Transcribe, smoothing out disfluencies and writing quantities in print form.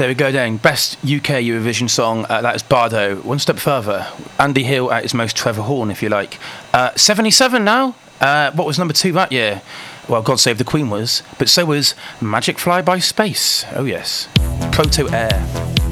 There we go then. Best UK Eurovision song, that is Bardo. One step further. Andy Hill at his most Trevor Horn, if you like. 77 now. What was number 2 that year? Well, God Save the Queen was. But so was Magic Fly by Space. Oh, yes. Proto Air.